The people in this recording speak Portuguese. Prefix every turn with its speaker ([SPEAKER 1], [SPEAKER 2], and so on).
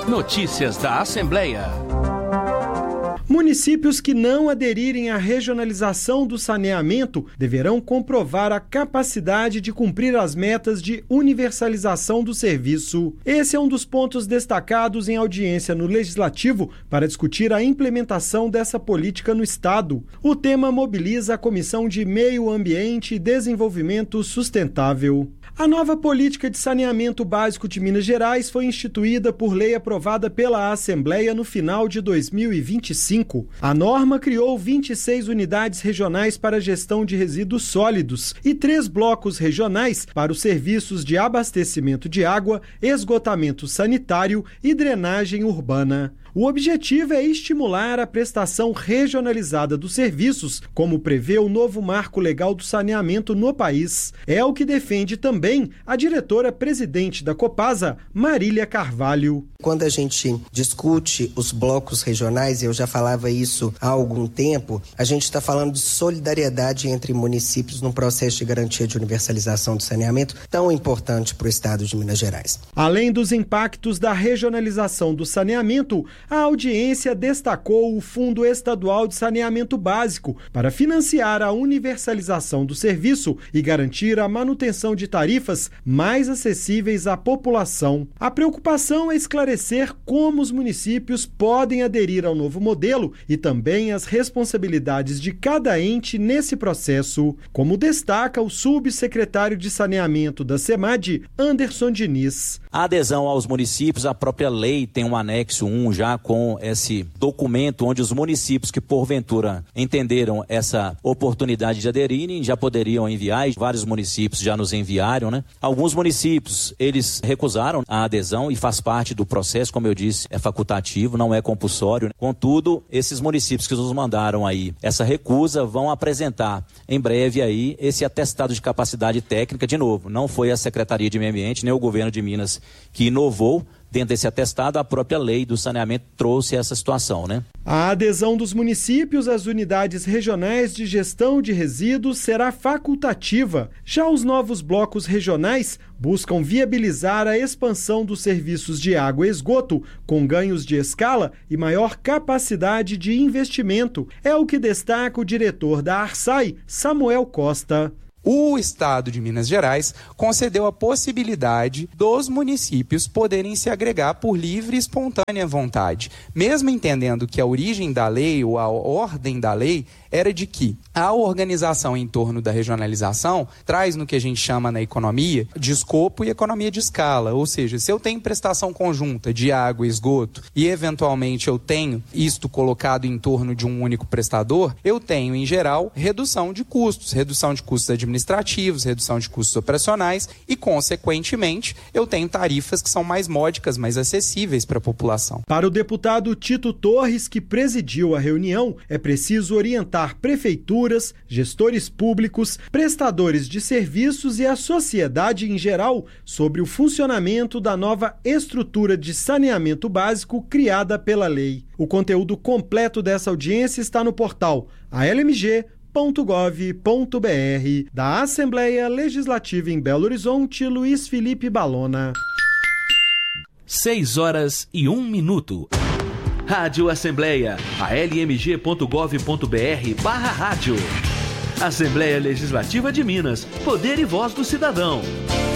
[SPEAKER 1] Notícias da Assembleia.
[SPEAKER 2] Municípios que não aderirem à regionalização do saneamento deverão comprovar a capacidade de cumprir as metas de universalização do serviço. Esse é um dos pontos destacados em audiência no Legislativo para discutir a implementação dessa política no Estado. O tema mobiliza a Comissão de Meio Ambiente e Desenvolvimento Sustentável. A nova política de saneamento básico de Minas Gerais foi instituída por lei aprovada pela Assembleia no final de 2025. A norma criou 26 unidades regionais para a gestão de resíduos sólidos e 3 blocos regionais para os serviços de abastecimento de água, esgotamento sanitário e drenagem urbana. O objetivo é estimular a prestação regionalizada dos serviços, como prevê o novo marco legal do saneamento no país. É o que defende também a diretora-presidente da Copasa, Marília Carvalho.
[SPEAKER 3] Quando a gente discute os blocos regionais, eu já falava isso há algum tempo, a gente está falando de solidariedade entre municípios num processo de garantia de universalização do saneamento tão importante para o estado de Minas Gerais.
[SPEAKER 2] Além dos impactos da regionalização do saneamento, a audiência destacou o Fundo Estadual de Saneamento Básico para financiar a universalização do serviço e garantir a manutenção de tarifas mais acessíveis à população. A preocupação é esclarecer como os municípios podem aderir ao novo modelo e também as responsabilidades de cada ente nesse processo, como destaca o subsecretário de Saneamento da SEMAD, Anderson Diniz.
[SPEAKER 4] A adesão aos municípios, a própria lei tem um anexo 1 já com esse documento onde os municípios que porventura entenderam essa oportunidade de aderirem já poderiam enviar, e vários municípios já nos enviaram, né? Alguns municípios, eles recusaram a adesão e faz parte do processo, como eu disse, é facultativo, não é compulsório, né? Contudo, esses municípios que nos mandaram aí essa recusa vão apresentar em breve aí esse atestado de capacidade técnica. De novo, não foi a Secretaria de Meio Ambiente nem o governo de Minas que inovou. Dentro desse atestado, a própria lei do saneamento trouxe essa situação, né?
[SPEAKER 2] A adesão dos municípios às unidades regionais de gestão de resíduos será facultativa. Já os novos blocos regionais buscam viabilizar a expansão dos serviços de água e esgoto, com ganhos de escala e maior capacidade de investimento. É o que destaca o diretor da ARSAI, Samuel Costa.
[SPEAKER 5] O Estado de Minas Gerais concedeu a possibilidade dos municípios poderem se agregar por livre e espontânea vontade, mesmo entendendo que a origem da lei ou a ordem da lei era de que a organização em torno da regionalização traz no que a gente chama na economia de escopo e economia de escala, ou seja, se eu tenho prestação conjunta de água e esgoto e eventualmente eu tenho isto colocado em torno de um único prestador, eu tenho em geral redução de custos administrativos, redução de custos operacionais e, consequentemente, eu tenho tarifas que são mais módicas, mais acessíveis para a população.
[SPEAKER 2] Para o deputado Tito Torres, que presidiu a reunião, é preciso orientar prefeituras, gestores públicos, prestadores de serviços e a sociedade em geral sobre o funcionamento da nova estrutura de saneamento básico criada pela lei. O conteúdo completo dessa audiência está no portal almg.gov.br. Da Assembleia Legislativa em Belo Horizonte, Luiz Felipe Balona.
[SPEAKER 1] 6h01. Rádio Assembleia, almg.gov.br/rádio. Assembleia Legislativa de Minas, Poder e Voz do Cidadão.